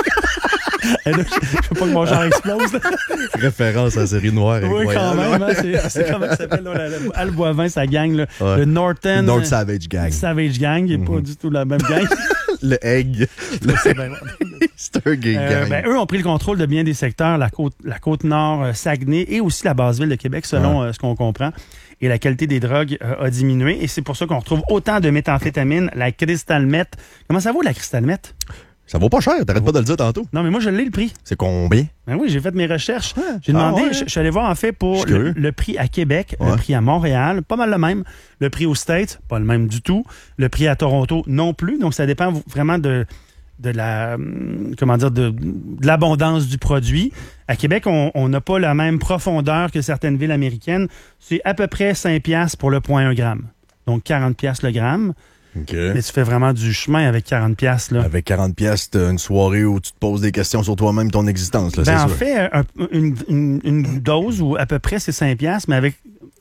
Je ne veux pas que mon genre explose. Référence à la série noire. Oui, quand même. Hein, c'est, c'est comment ça s'appelle? Là, le, Al Boivin, sa gang. Là, ouais. Le Norton... North Savage Gang. Savage Gang, il n'est mm-hmm. pas du tout la même gang. Le Egg. Le... C'est, bien... c'est un gay euh, gang. Ben, eux ont pris le contrôle de bien des secteurs, la côte, la côte nord, euh, Saguenay et aussi la Basse-Ville de Québec, selon ouais. euh, ce qu'on comprend. Et la qualité des drogues euh, a diminué. Et c'est pour ça qu'on retrouve autant de méthamphétamine, la crystal meth. Comment ça vaut, la crystal meth? Ça vaut pas cher, t'arrêtes pas de le dire tantôt. Non, mais moi, je l'ai le prix. C'est combien? Ben oui, j'ai fait mes recherches. Ouais. J'ai demandé, ah ouais. je, je suis allé voir en fait pour le, le prix à Québec, ouais. le prix à Montréal, pas mal le même. Le prix aux States, pas le même du tout. Le prix à Toronto, non plus. Donc, ça dépend vraiment de, de la, comment dire, de, de l'abondance du produit. À Québec, on n'a pas la même profondeur que certaines villes américaines. C'est à peu près cinq piastres pour le zéro virgule un gramme. Donc, quarante piastres le gramme. Okay. Mais tu fais vraiment du chemin avec quarante piastres. Là. Avec quarante piastres, une soirée où tu te poses des questions sur toi-même, ton existence. Là, ben c'est en sûr. fait, un, une, une, une dose où à peu près c'est cinq piastres, mais avec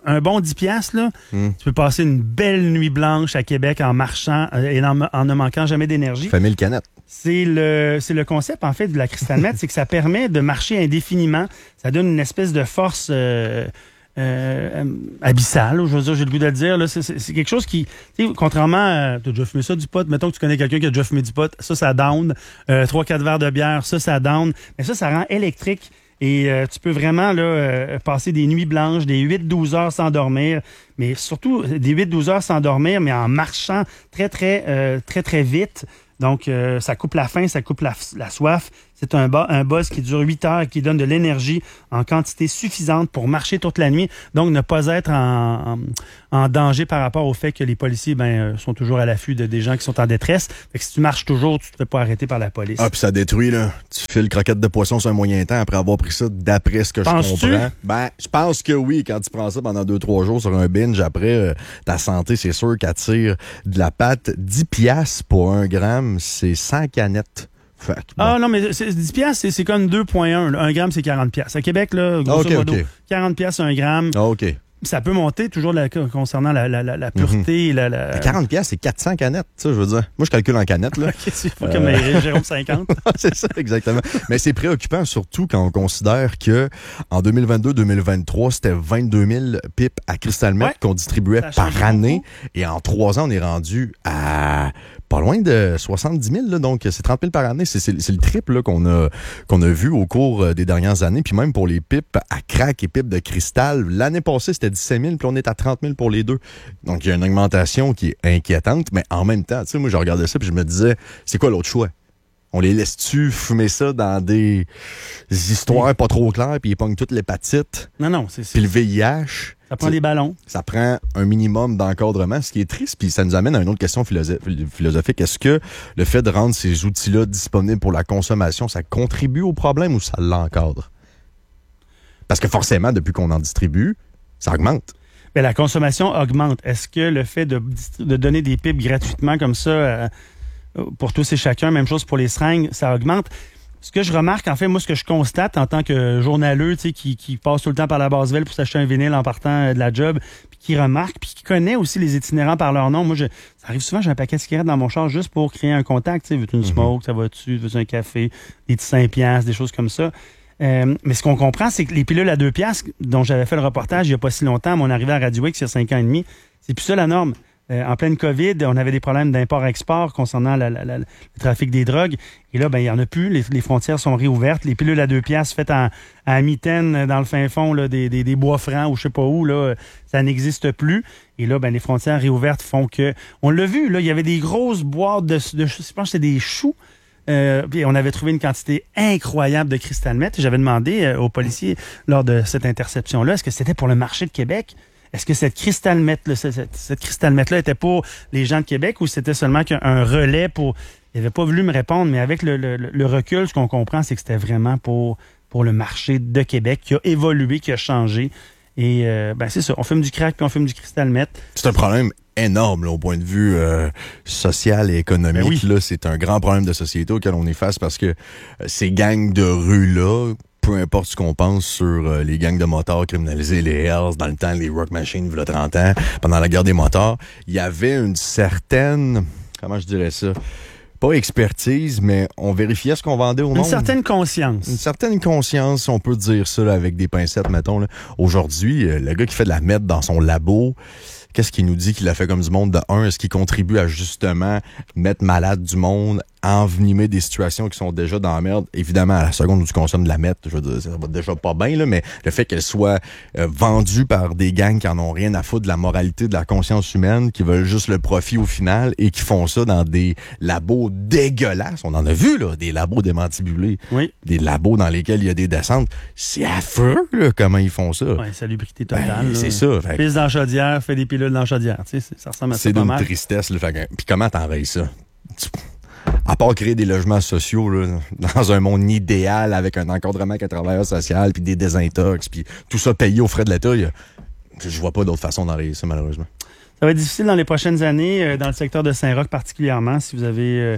un bon dix piastres, là, mm. tu peux passer une belle nuit blanche à Québec en marchant et en, en ne manquant jamais d'énergie. Fait mille canettes. C'est le, c'est le concept, en fait, de la Crystal Met, c'est que ça permet de marcher indéfiniment. Ça donne une espèce de force euh, euh, abyssale, je veux dire, j'ai le goût de le dire. Là. C'est, c'est, c'est quelque chose qui, tu sais, contrairement à... Tu as déjà fumé ça, du pot? Mettons que tu connais quelqu'un qui a déjà fumé du pot. Ça, ça down. Euh, trois quatre verres de bière, ça, ça down. Mais ça, ça rend électrique. Et euh, tu peux vraiment là euh, passer des nuits blanches, des huit douze heures sans dormir, mais surtout des huit douze heures sans dormir, mais en marchant très, très, euh, très, très vite. Donc, euh, ça coupe la faim, ça coupe la, la soif. C'est un, ba- un buzz qui dure huit heures et qui donne de l'énergie en quantité suffisante pour marcher toute la nuit. Donc, ne pas être en, en, en danger par rapport au fait que les policiers ben, sont toujours à l'affût de des gens qui sont en détresse. Fait que si tu marches toujours, tu te fais pas arrêter par la police. Ah, puis ça détruit, là. Tu files croquette de poisson sur un moyen temps après avoir pris ça d'après ce que Penses-tu? je comprends. Ben, je pense que oui. Quand tu prends ça pendant deux trois jours sur un binge, après, euh, ta santé, c'est sûr qu'elle tire de la patte. dix piastres pour un gramme, c'est cent canettes. Fait que, bon. Ah non, mais c'est, dix piastres, c'est, c'est comme deux virgule un. Un gramme, c'est quarante piastres. À Québec, là, grosso okay, modo, okay. quarante piastres un gramme. Ah, OK. Ça peut monter toujours la, concernant la, la, la, la pureté. Mm-hmm. la, la... quarante piastres, c'est quatre cents canettes, ça, je veux dire. Moi, je calcule en canettes, là. OK, c'est pas euh... comme Jérôme cinquante. C'est ça, exactement. Mais c'est préoccupant, surtout quand on considère que en deux mille vingt-deux deux mille vingt-trois, c'était vingt-deux mille pipes à Crystal Met ouais, qu'on distribuait par année. Beaucoup. Et en trois ans, on est rendu à pas loin de soixante-dix mille, là, donc c'est trente mille par année. C'est, c'est, c'est le triple là, qu'on a qu'on a vu au cours des dernières années. Puis même pour les pipes à crack et pipes de cristal, l'année passée, c'était dix-sept mille, puis on est à trente mille pour les deux. Donc il y a une augmentation qui est inquiétante, mais en même temps, tu sais, moi je regardais ça puis je me disais, c'est quoi l'autre choix? On les laisse-tu fumer ça dans des histoires pas trop claires, puis ils pognent toute l'hépatite? Non, non, c'est ça. Puis le V I H. Ça prend des ballons. Ça prend un minimum d'encadrement, ce qui est triste, puis ça nous amène à une autre question philosophique. Est-ce que le fait de rendre ces outils-là disponibles pour la consommation, ça contribue au problème ou ça l'encadre? Parce que forcément, depuis qu'on en distribue, ça augmente. Bien, la consommation augmente. Est-ce que le fait de, de donner des pipes gratuitement comme ça euh, pour tous et chacun, même chose pour les seringues, ça augmente? Ce que je remarque, en fait, moi, ce que je constate en tant que journaleux, tu sais, qui, qui passe tout le temps par la Basseville pour s'acheter un vinyle en partant de la job, puis qui remarque, puis qui connaît aussi les itinérants par leur nom. Moi, je, ça arrive souvent, j'ai un paquet de cigarettes dans mon char juste pour créer un contact. Tu sais, veux-tu une smoke, ça va-tu, veux-tu un café, des petits cinq piastres, des choses comme ça. Euh, mais ce qu'on comprend, c'est que les pilules à deux piastres, dont j'avais fait le reportage il n'y a pas si longtemps, à mon arrivée à Radio X il y a cinq ans et demi, c'est plus ça la norme. Euh, en pleine COVID, on avait des problèmes d'import-export concernant la, la, la, le trafic des drogues. Et là, ben il n'y en a plus. Les, les frontières sont réouvertes. Les pilules à deux piastres faites en, à mitaine dans le fin fond là, des, des, des bois francs ou je sais pas où, là, ça n'existe plus. Et là, ben les frontières réouvertes font que... On l'a vu, là, il y avait des grosses boîtes de... de je pense que c'était des choux. Euh, puis on avait trouvé une quantité incroyable de Crystal Met. J'avais demandé euh, aux policiers lors de cette interception-là, est-ce que c'était pour le marché de Québec? Est-ce que cette Crystal Met, là, cette, cette Crystal Met-là était pour les gens de Québec ou c'était seulement qu'un relais pour... Il n'avait pas voulu me répondre, mais avec le, le, le recul, ce qu'on comprend, c'est que c'était vraiment pour, pour le marché de Québec qui a évolué, qui a changé. Et euh, ben c'est ça, on fume du crack puis on fume du Crystal Met. C'est un problème énorme là, au point de vue euh, social et économique. Ben oui. Là, c'est un grand problème de société auquel on est face parce que euh, ces gangs de rue-là, peu importe ce qu'on pense sur euh, les gangs de motards criminalisés, les Hells, dans le temps, les Rock Machines, il y a trente ans, pendant la guerre des motards, il y avait une certaine, comment je dirais ça, pas expertise, mais on vérifiait ce qu'on vendait au monde. Une certaine conscience. Une certaine conscience, on peut dire ça là, avec des pincettes, mettons. Là. Aujourd'hui, euh, le gars qui fait de la meth dans son labo, qu'est-ce qu'il nous dit qu'il a fait comme du monde de un? Est-ce qu'il contribue à justement mettre malade du monde, envenimer des situations qui sont déjà dans la merde? Évidemment, à la seconde où tu consommes de la meth, je veux dire, ça va déjà pas bien, là, mais le fait qu'elle soit euh, vendue par des gangs qui en ont rien à foutre de la moralité, de la conscience humaine, qui veulent juste le profit au final et qui font ça dans des labos dégueulasses. On en a vu, là, des labos démantibulés. Oui. Des labos dans lesquels il y a des descentes. C'est affreux, là, comment ils font ça. Oui, salubrité totale. Ben, c'est ça. Fait... Pisse dans la chaudière, fait des pilules dans la chaudière. Tu sais, ça ressemble à ça. C'est d'une tristesse, là. Fait... Puis comment t'enrayes ça? Tu... À part créer des logements sociaux là, dans un monde idéal avec un encadrement avec un travailleur social, puis des désintox, puis tout ça payé aux frais de l'État, a... je vois pas d'autre façon d'enrayer ça, malheureusement. Ça va être difficile dans les prochaines années, euh, dans le secteur de Saint-Roch particulièrement, si vous avez euh,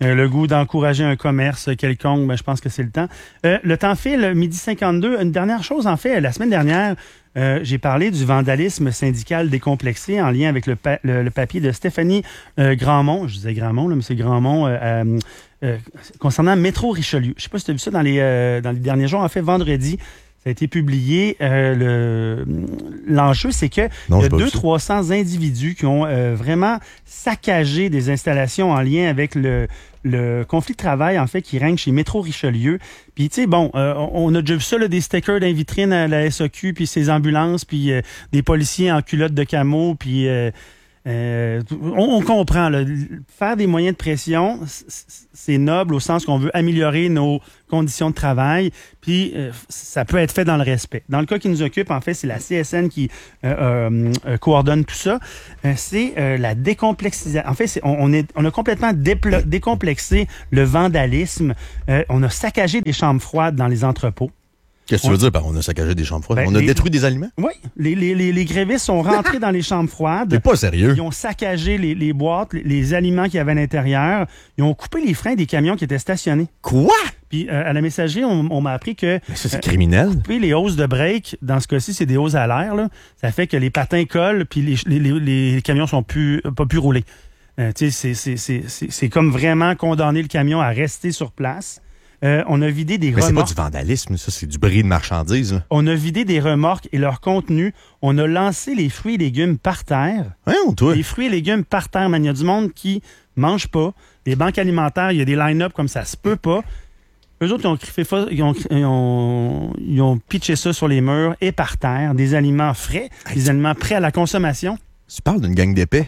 euh, le goût d'encourager un commerce quelconque, ben, je pense que c'est le temps. Euh, le temps file, midi cinquante-deux. Une dernière chose, en fait, la semaine dernière, euh, j'ai parlé du vandalisme syndical décomplexé en lien avec le, pa- le, le papier de Stéphanie euh, Grandmont. Je disais Grandmont, là, mais c'est Grandmont, euh, euh, euh, concernant Métro Richelieu. Je sais pas si tu as vu ça dans les, euh, dans les derniers jours. En fait, vendredi, ça a été publié. Euh, le, l'enjeu, c'est que il y a deux cents à trois cents individus qui ont euh, vraiment saccagé des installations en lien avec le, le conflit de travail, en fait, qui règne chez Métro Richelieu. Puis, tu sais, bon, euh, on a déjà vu ça, là, des stickers dans les vitrines à la S A Q, puis ces ambulances, puis euh, des policiers en culotte de camo, puis... Euh, Euh, on, on comprend, là, faire des moyens de pression, c'est noble au sens qu'on veut améliorer nos conditions de travail, puis euh, ça peut être fait dans le respect. Dans le cas qui nous occupe, en fait, c'est la C S N qui euh, euh, coordonne tout ça. Euh, c'est euh, la décomplexisation. En fait, c'est, on, on, est, on a complètement déplo- décomplexé le vandalisme. Euh, on a saccagé des chambres froides dans les entrepôts. Qu'est-ce que tu veux dire par on a saccagé des chambres froides? Ben, on a les, détruit des aliments? Oui. Les, les, les, les grévistes sont rentrés dans les chambres froides. T'es pas sérieux? Ils ont saccagé les, les boîtes, les, les aliments qu'il y avait à l'intérieur. Ils ont coupé les freins des camions qui étaient stationnés. Quoi? Puis euh, à la messagerie, on, on m'a appris que... Mais ça, c'est euh, criminel. Couper les hausses de break, dans ce cas-ci, c'est des hausses à l'air, là. Ça fait que les patins collent, puis les, les, les, les camions sont plus pas plus roulés. Euh, tu sais, c'est, c'est, c'est, c'est, c'est comme vraiment condamner le camion à rester sur place. Euh, on a vidé des Mais remorques. c'est pas du vandalisme, ça, c'est du bris de marchandises. Là. On a vidé des remorques et leur contenu. On a lancé les fruits et légumes par terre. Hein, toi? Les fruits et légumes par terre, man. Il y a du monde qui mange pas. Les banques alimentaires, il y a des line-up comme ça se peut pas. Eux autres, ils ont, crié, ils ont, ils ont, ils ont pitché ça sur les murs et par terre. Des aliments frais, hey, des aliments prêts à la consommation. Tu parles d'une gang d'épais.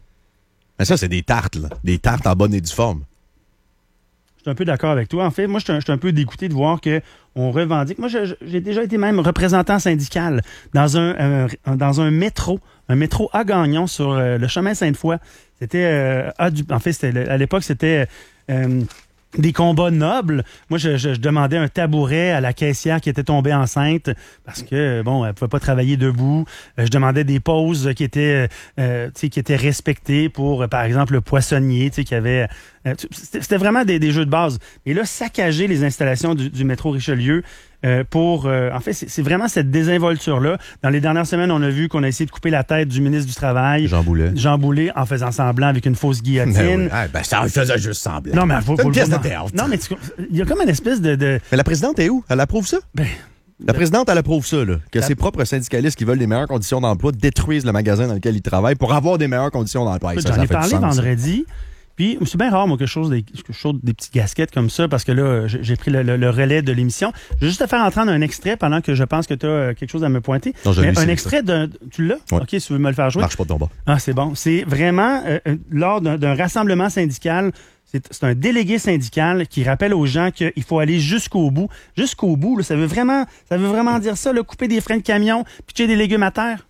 Mais ça, c'est des tartes, là. Des tartes en bonne et due forme. Je suis un peu d'accord avec toi. En fait, moi, je suis un, je suis un peu dégoûté de voir qu'on revendique. Moi, je, j'ai déjà été même représentant syndical dans un, un, dans un métro, un métro à Gagnon sur euh, le chemin Sainte-Foy. C'était, euh, à du, en fait, c'était, à l'époque, c'était... Euh, des combats nobles. Moi, je, je, je demandais un tabouret à la caissière qui était tombée enceinte parce que, bon, elle pouvait pas travailler debout. Je demandais des pauses qui étaient, euh, tu sais, qui étaient respectées pour, par exemple, le poissonnier, tu sais, qui avait... Euh, c'était vraiment des, des jeux de base. Et là, saccager les installations du, du métro Richelieu euh, pour... Euh, en fait, c'est, c'est vraiment cette désinvolture-là. Dans les dernières semaines, on a vu qu'on a essayé de couper la tête du ministre du Travail. Jean Boulet. Jean Boulet, en faisant semblant avec une fausse guillotine. Ben oui. ah, ben ça, il faisait juste semblant. Non, mais faut, faut une le pièce voir. de théâtre. Non, mais tu, il y a comme une espèce de, de... Mais la présidente est où? Elle approuve ça? Ben... La présidente, elle approuve ça, là, que la... ses propres syndicalistes qui veulent des meilleures conditions d'emploi détruisent le magasin dans lequel ils travaillent pour avoir des meilleures conditions d'emploi. Écoute, ça, j'en ai parlé vendredi. Puis, c'est bien rare, moi, que je chose des, que je chose des petites gasquettes comme ça, parce que là, j'ai pris le, le, le relais de l'émission. Je vais juste te faire entendre un extrait pendant que je pense que tu as quelque chose à me pointer. Non, Mais un extrait d'un... Tu l'as? Ouais. OK, si tu veux me le faire jouer. Marche pas de ton bas. Ah, c'est bon. C'est vraiment, euh, lors d'un, d'un rassemblement syndical, c'est, c'est un délégué syndical qui rappelle aux gens qu'il faut aller jusqu'au bout. Jusqu'au bout, là, ça veut vraiment ça veut vraiment dire ça, là, couper des freins de camion, pitcher des légumes à terre.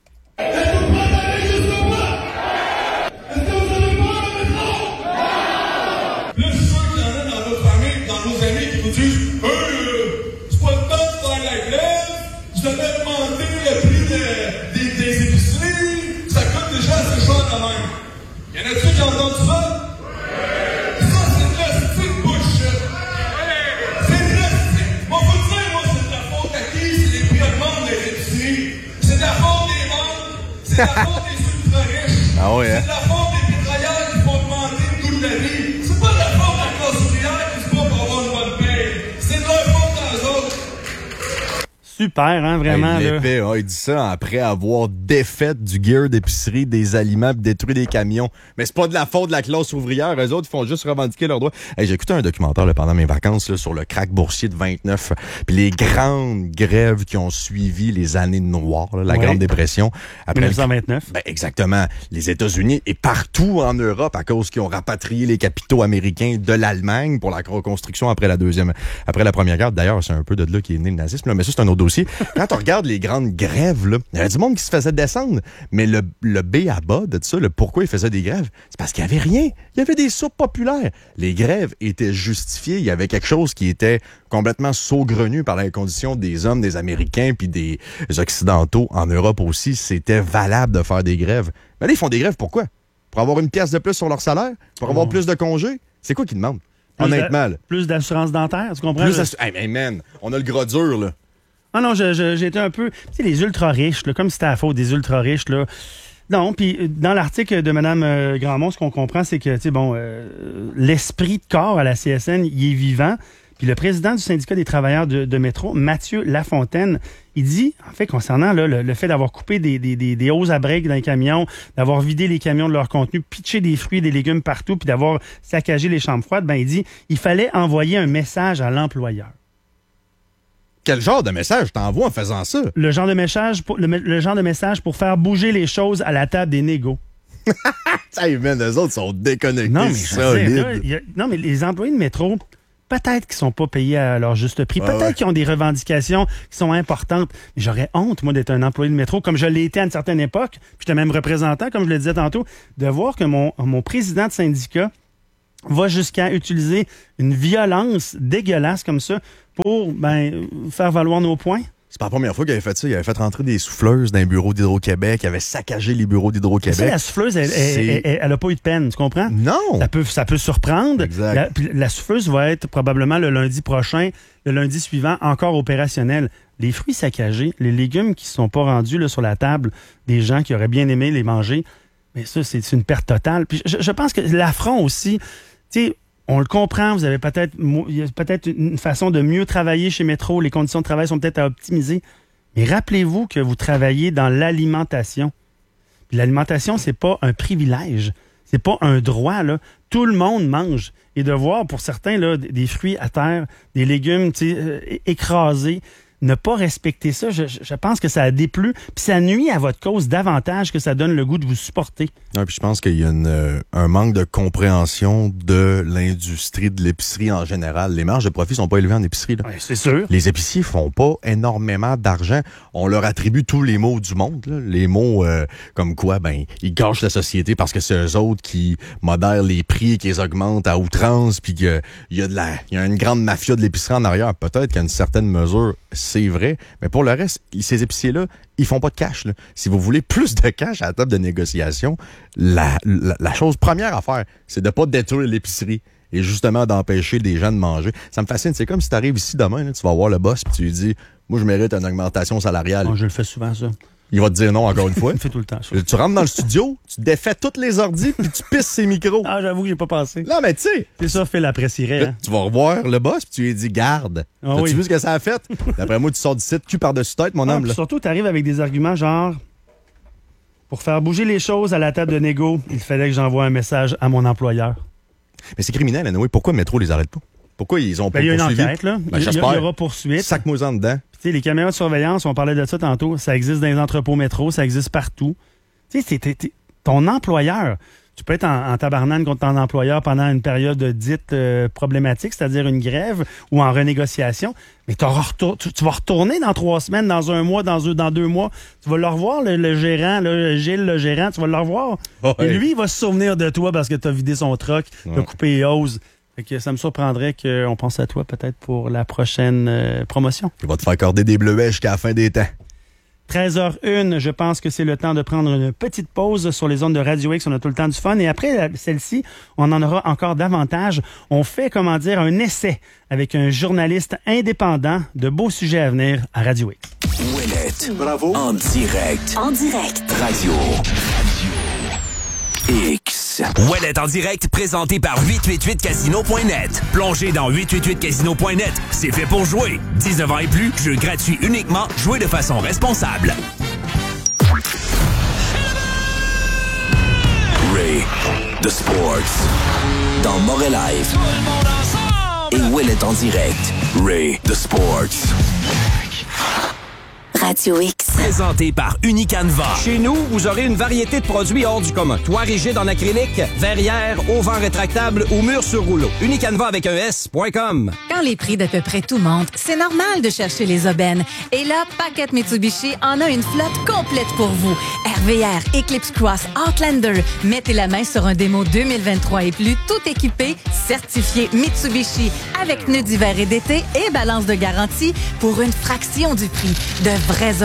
Y'en a-tu qui ont entendu ça? Ouais. Ça, c'est de la petite bullshit. Ouais. C'est de la petite... Moi, faut le dire, moi, c'est de la faute à qui? C'est les prix augmentent des épiceries. C'est de la faute des banques. C'est de la faute des ultra-riches. Ah ouais, hein? C'est de la faute des pétrolières qui font augmenter le coût de la vie. C'est pas de la faute de la classe ouvrière qui se bat pour avoir une bonne paye. C'est de leur faute dans les autres. Super, hein, vraiment. Hey, là. l'épée, hein, il dit ça après avoir défait du gear d'épicerie, des aliments, puis détruit des camions. Mais c'est pas de la faute de la classe ouvrière. Eux autres, ils font juste revendiquer leurs droits. Hey, j'ai écouté un documentaire là, pendant mes vacances là, sur le crack boursier de vingt-neuf, puis les grandes grèves qui ont suivi les années noires, là, la ouais. Grande Dépression. Après dix-neuf cent vingt-neuf. Le... Ben, exactement. Les États-Unis et partout en Europe, à cause qu'ils ont rapatrié les capitaux américains de l'Allemagne pour la reconstruction après la deuxième, après la première guerre. D'ailleurs, c'est un peu de là qu'est né le nazisme, là, mais ça, c'est un autre dossier. Quand on regarde les grandes grèves, là, il y avait du monde qui se faisait descendre. Mais le, le B à bas de ça, le pourquoi ils faisaient des grèves, c'est parce qu'il n'y avait rien. Il y avait des soupes populaires. Les grèves étaient justifiées. Il y avait quelque chose qui était complètement saugrenu par les conditions des hommes, des Américains, puis des Occidentaux en Europe aussi. C'était valable de faire des grèves. Mais là, ils font des grèves pourquoi? Pour avoir une pièce de plus sur leur salaire? Pour avoir oh. plus de congés? C'est quoi qu'ils demandent? Plus Honnêtement. Là. Plus d'assurance dentaire, tu comprends? Plus d'assurance. Hey, man, on a le gras dur, là. Ah non, je, je, j'ai été un peu... Tu sais, les ultra-riches, là, comme si c'était à la faute des ultra-riches, là... Non, puis dans l'article de Mme euh, Grandmont, ce qu'on comprend, c'est que, tu sais, bon, euh, l'esprit de corps à la C S N, il est vivant. Puis le président du syndicat des travailleurs de, de métro, Mathieu Lafontaine, il dit, en fait, concernant là, le, le fait d'avoir coupé des, des, des, des hausses à break dans les camions, d'avoir vidé les camions de leur contenu, pitché des fruits et des légumes partout, puis d'avoir saccagé les chambres froides, ben il dit, il fallait envoyer un message à l'employeur. Quel genre de message t'envoies en faisant ça? Le genre de message pour, le, le genre de message pour faire bouger les choses à la table des négos. Hey, man, eux autres sont déconnectés. Non, mais, solides. Dire, là, y a, non, mais les employés de métro, peut-être qu'ils sont pas payés à leur juste prix. Peut-être ouais, ouais. qu'ils ont des revendications qui sont importantes. Mais j'aurais honte, moi, d'être un employé de métro, comme je l'ai été à une certaine époque, puis j'étais même représentant, comme je le disais tantôt, de voir que mon, mon président de syndicat va jusqu'à utiliser une violence dégueulasse comme ça pour ben, faire valoir nos points. C'est pas la première fois qu'il avait fait ça. Il avait fait rentrer des souffleuses dans les bureaux d'Hydro-Québec. Il avait saccagé les bureaux d'Hydro-Québec. Tu sais, la souffleuse, elle, elle, elle, elle, elle a pas eu de peine, tu comprends? Non! Ça peut, ça peut surprendre. Exact. La, puis la souffleuse va être probablement le lundi prochain, le lundi suivant, encore opérationnelle. Les fruits saccagés, les légumes qui ne sont pas rendus là, sur la table des gens qui auraient bien aimé les manger, mais ça, c'est, c'est une perte totale. Puis je, je pense que l'affront aussi, tu sais, on le comprend, vous avez peut-être il y a peut-être une façon de mieux travailler chez Métro, les conditions de travail sont peut-être à optimiser, mais rappelez-vous que vous travaillez dans l'alimentation. Puis l'alimentation, c'est pas un privilège, c'est pas un droit, là. Tout le monde mange. Et de voir, pour certains, là, des fruits à terre, des légumes, tu sais, euh, écrasés, ne pas respecter ça, je, je pense que ça a déplu, puis ça nuit à votre cause davantage que ça donne le goût de vous supporter. Ouais, puis je pense qu'il y a une, euh, un manque de compréhension de l'industrie de l'épicerie en général. Les marges de profit sont pas élevées en épicerie. Là. Ouais, c'est sûr. Les épiciers font pas énormément d'argent. On leur attribue tous les maux du monde. Là. Les mots euh, comme quoi, ben, ils gâchent la société parce que c'est eux autres qui modèrent les prix, qui les augmentent à outrance, puis qu'il y a de la, il y a une grande mafia de l'épicerie en arrière. Peut-être qu'à une certaine mesure, c'est vrai, mais pour le reste, ces épiciers-là, ils font pas de cash. Là. Si vous voulez plus de cash à la table de négociation, la, la, la chose première à faire, c'est de pas détruire l'épicerie et justement d'empêcher des gens de manger. Ça me fascine. C'est comme si tu arrives ici demain, là, tu vas voir le boss puis tu lui dis « Moi, je mérite une augmentation salariale. Oh, » Je le fais souvent, ça. Il va te dire non encore une fois. Je le fais tout le temps. Ça. Tu rentres dans le studio, tu défais toutes les ordis puis tu pisses ses micros. Ah, j'avoue que j'ai pas pensé. Non, mais tu sais. C'est ça, Phil l'apprécierait. Hein? Tu vas revoir le boss puis tu lui dis garde. Ah, As-tu oui. vu ce que ça a fait? D'après moi, tu sors du site cul par-dessus tête, mon ah, homme. Là. Surtout, tu arrives avec des arguments genre pour faire bouger les choses à la table de négo, il fallait que j'envoie un message à mon employeur. Mais c'est criminel, anyway. Pourquoi le métro les arrête pas? Pourquoi ils ont pas ben, il y a une poursuivi? enquête, là. Ben, il, j'espère. il y aura poursuite. Sac-moi en dedans. Tu sais, les caméras de surveillance, on parlait de ça tantôt, ça existe dans les entrepôts métro, ça existe partout. Tu sais, c'est, c'est, ton employeur. Tu peux être en, en tabarnane contre ton employeur pendant une période dite euh, problématique, c'est-à-dire une grève ou en renégociation, mais retour, tu, tu vas retourner dans trois semaines, dans un mois, dans, dans deux mois. Tu vas le revoir, le, le gérant, le, Gilles, le gérant, tu vas le revoir. Oh, Et hey. lui, il va se souvenir de toi parce que tu as vidé son troc, tu as coupé les hoses. Fait que ça me surprendrait qu'on pense à toi peut-être pour la prochaine euh, promotion. Il va te faire accorder des bleuets jusqu'à la fin des temps. treize heures une, je pense que c'est le temps de prendre une petite pause sur les ondes de Radio X. On a tout le temps du fun. Et après celle-ci, on en aura encore davantage. On fait, comment dire, un essai avec un journaliste indépendant. De beaux sujets à venir à Radio X. Ouellette. Bravo. En direct. En direct. Radio. Radio X. Ouellette en direct, présenté par huit cent quatre-vingt-huit casino point net. Plongez dans huit cent quatre-vingt-huit casino point net. C'est fait pour jouer. dix-neuf ans et plus, jeu gratuit uniquement, jouez de façon responsable. Ray, The Sports. Dans Moret Live. Et Ouellette en direct. Ray, The Sports. Radio X. Présenté par Unicanva. Chez nous, vous aurez une variété de produits hors du commun. Toit rigide en acrylique, verrière, auvent rétractable ou mur sur rouleau. Unicanva avec un S point com. Quand les prix d'à peu près tout montent, c'est normal de chercher les aubaines. Et là, Paquette Mitsubishi en a une flotte complète pour vous. R V R, Eclipse Cross, Outlander. Mettez la main sur un démo deux mille vingt-trois et plus, tout équipé, certifié Mitsubishi, avec pneus d'hiver et d'été et balance de garantie pour une fraction du prix. De vraies aubaines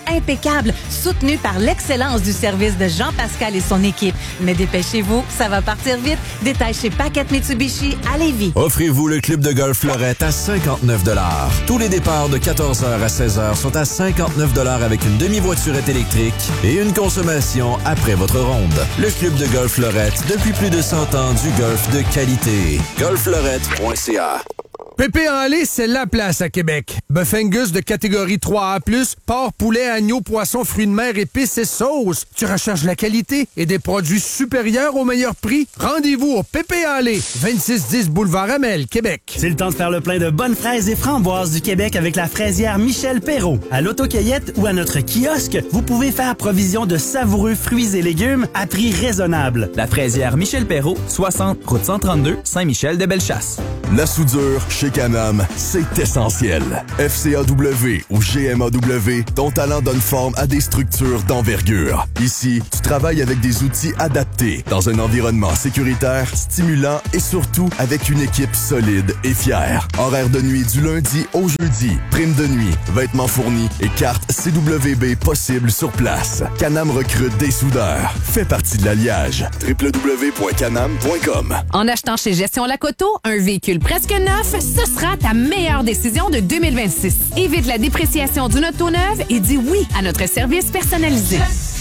impeccable, soutenu par l'excellence du service de Jean-Pascal et son équipe. Mais dépêchez-vous, ça va partir vite. Détail chez Paquette Mitsubishi à Lévis. Offrez-vous le club de golf Fleurette à cinquante-neuf dollars. Tous les départs de quatorze heures à seize heures sont à cinquante-neuf dollars avec une demi-voiturette électrique et une consommation après votre ronde. Le club de golf Fleurette, depuis plus de cent ans, du golf de qualité. golf fleurette point c a. Pépé en lait, c'est la place à Québec. Bœuf Angus de catégorie trois A plus, porc, poulet, agneau, poisson, fruits de mer, épices et sauces. Tu recherches la qualité et des produits supérieurs au meilleur prix? Rendez-vous au Pépé en lait, vingt-six dix Boulevard Amel, Québec. C'est le temps de faire le plein de bonnes fraises et framboises du Québec avec la fraisière Michel Perrault. À l'autocueillette ou à notre kiosque, vous pouvez faire provision de savoureux fruits et légumes à prix raisonnable. La fraisière Michel Perrault, soixante, route cent trente-deux, Saint-Michel-de-Bellechasse. La soudure chez Canam, c'est essentiel. F C A W ou G M A W, ton talent donne forme à des structures d'envergure. Ici, tu travailles avec des outils adaptés, dans un environnement sécuritaire, stimulant et surtout avec une équipe solide et fière. Horaire de nuit du lundi au jeudi, prime de nuit, vêtements fournis et carte C W B possible sur place. Canam recrute des soudeurs. Fais partie de l'alliage. w w w point canam point com. En achetant chez Gestion Lacoto, un véhicule presque neuf, ce sera ta meilleure décision de deux mille vingt-six. Évite la dépréciation d'une auto neuve et dis oui à notre service personnalisé.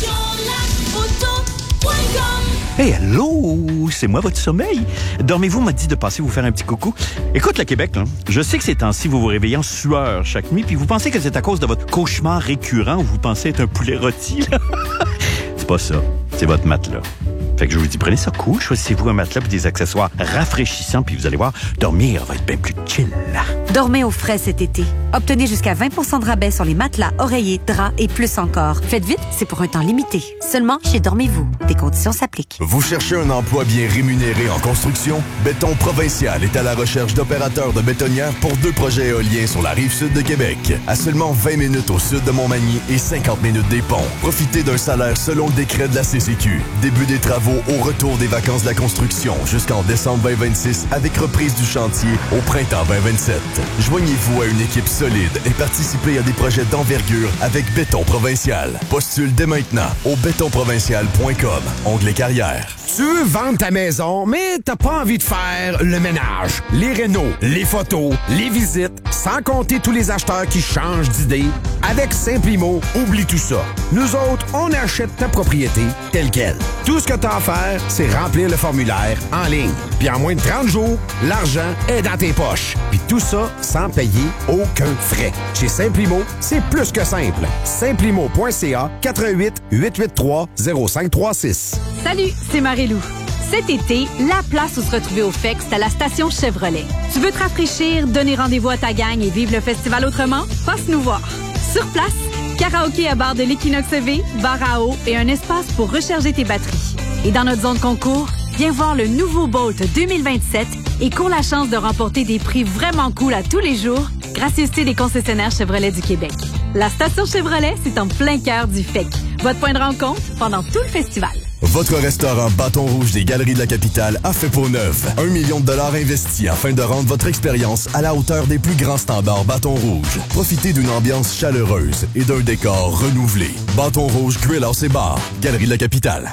Hey, hello! C'est moi, votre sommeil. Dormez-vous m'a dit de passer vous faire un petit coucou. Écoute, le Québec, là, je sais que ces temps-ci, vous vous réveillez en sueur chaque nuit, puis vous pensez que c'est à cause de votre cauchemar récurrent où vous pensez être un poulet rôti, là. C'est pas ça. C'est votre matelas. Fait que je vous dis, prenez ça cool, choisissez-vous un matelas et des accessoires rafraîchissants, puis vous allez voir, dormir va être bien plus chill. Dormez au frais cet été. Obtenez jusqu'à vingt pour cent de rabais sur les matelas, oreillers, draps et plus encore. Faites vite, c'est pour un temps limité. Seulement chez Dormez-vous. Des conditions s'appliquent. Vous cherchez un emploi bien rémunéré en construction? Béton Provincial est à la recherche d'opérateurs de bétonnières pour deux projets éoliens sur la rive sud de Québec. À seulement vingt minutes au sud de Montmagny et cinquante minutes des ponts. Profitez d'un salaire selon le décret de la C C Q. Début des travaux au retour des vacances de la construction jusqu'en décembre vingt vingt-six avec reprise du chantier au printemps vingt vingt-sept. Joignez-vous à une équipe solide et participez à des projets d'envergure avec Béton Provincial. Postule dès maintenant au béton provincial point com, onglet carrière. Tu veux vendre ta maison, mais t'as pas envie de faire le ménage, les rénaux, les photos, les visites, sans compter tous les acheteurs qui changent d'idée? Avec Simplimo, oublie tout ça. Nous autres, on achète ta propriété telle quelle. Tout ce que t'as à faire, c'est remplir le formulaire en ligne. Puis en moins de trente jours, l'argent est dans tes poches. Puis tout ça sans payer aucun frais. Chez Simplimo, c'est plus que simple. Simplimo point c a quatre un huit, huit huit trois, zéro cinq trois six. Salut, c'est Marie-Lou. Cet été, la place où se retrouver au F E X, c'est à la station Chevrolet. Tu veux te rafraîchir, donner rendez-vous à ta gang et vivre le festival autrement? Passe nous voir. Sur place, karaoké à bar de l'Equinox E V, bar à eau et un espace pour recharger tes batteries. Et dans notre zone concours, viens voir le nouveau Bolt deux mille vingt-sept et cours la chance de remporter des prix vraiment cool à tous les jours, gracieuseté des concessionnaires Chevrolet du Québec. La station Chevrolet, c'est en plein cœur du F E C. Votre point de rencontre pendant tout le festival. Votre restaurant Bâton Rouge des Galeries de la Capitale a fait peau neuve. Un million de dollars investis afin de rendre votre expérience à la hauteur des plus grands standards Bâton Rouge. Profitez d'une ambiance chaleureuse et d'un décor renouvelé. Bâton Rouge, Grill House et Bar, Galeries de la Capitale.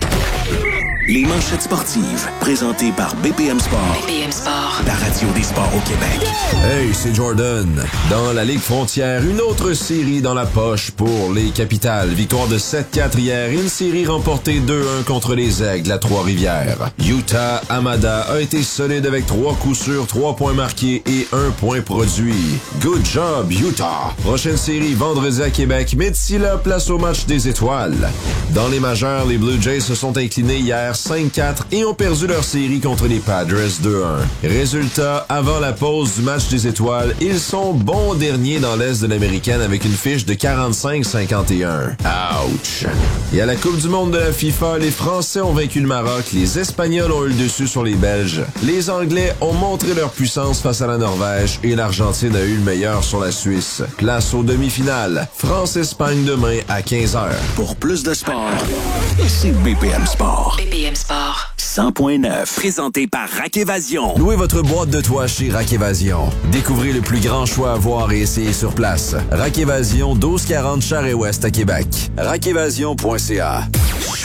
Les manchettes sportives, présentées par B P M Sport. B P M Sport. La radio des sports au Québec. Hey, c'est Jordan. Dans la Ligue Frontière, une autre série dans la poche pour les Capitales. Victoire de sept quatre hier, une série remportée deux un contre les Aigles à Trois-Rivières. Utah Amada a été solide avec trois coups sûrs, trois points marqués et un point produit. Good job, Utah. Prochaine série vendredi à Québec, mais d'ici là, place au match des étoiles. Dans les majeures, les Blue Jays se sont inclinés hier cinq quatre et ont perdu leur série contre les Padres deux un. Résultat, avant la pause du match des étoiles, ils sont bons derniers dans l'Est de l'Américaine avec une fiche de quarante-cinq cinquante et un. Ouch! Et à la Coupe du monde de la FIFA, les Français ont vaincu le Maroc, les Espagnols ont eu le dessus sur les Belges, les Anglais ont montré leur puissance face à la Norvège et l'Argentine a eu le meilleur sur la Suisse. Place aux demi-finales. France-Espagne demain à quinze heures. Pour plus de sport, c'est B P M Sport. B P M Sport. cent point neuf. Présenté par Rack Évasion. Louez votre boîte de toit chez Rack Évasion. Découvrez le plus grand choix à voir et essayer sur place. Rack Évasion, douze quarante Charest-Ouest à Québec. rack évasion point c a.